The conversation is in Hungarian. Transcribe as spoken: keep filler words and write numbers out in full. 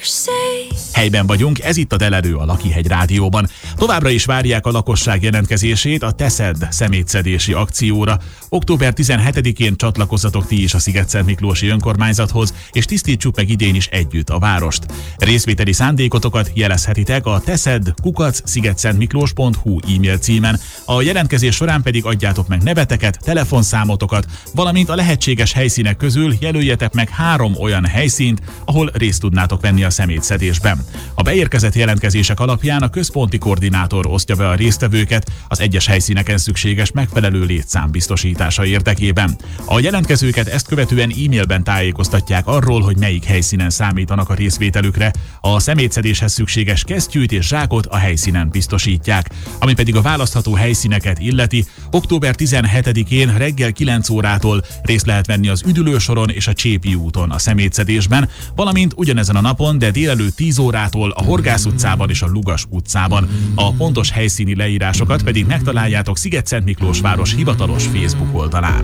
Helyben vagyunk, ez itt a Delelő a Lakihegy Rádióban. Továbbra is várják a lakosság jelentkezését a Teszed szemétszedési akcióra. október tizenhetedikén csatlakozzatok ti is a Szigetszentmiklósi önkormányzathoz, és tisztítsuk meg idén is együtt a várost. Részvételi szándékotokat jelezhetitek a teszed kukac szigetszentmiklós pont hu e-mail címen. A jelentkezés során pedig adjátok meg neveteket, telefonszámotokat, valamint a lehetséges helyszínek közül jelöljetek meg három olyan helyszínt, ahol részt tudnátok venni a szemétszedésben. A beérkezett jelentkezések alapján a központi koordinátor osztja be a résztvevőket az egyes helyszíneken szükséges megfelelő létszám biztosítása érdekében. A jelentkezőket ezt követően e-mailben tájékoztatják arról, hogy melyik helyszínen számítanak a részvételükre. A szemétszedéshez szükséges kesztyűt és zsákot a helyszínen biztosítják. Ami pedig a választható helyszíneket illeti, október tizenhetedikén reggel kilenc órától részt lehet venni az Üdülősoron és a Csépi úton a szemétszedésben, valamint ugyanezen a napon, de délelőtt tíz órától a Horgász utcában és a Lugas utcában. A pontos helyszíni leírásokat pedig megtaláljátok Szigetszentmiklós város hivatalos Facebook oldalán.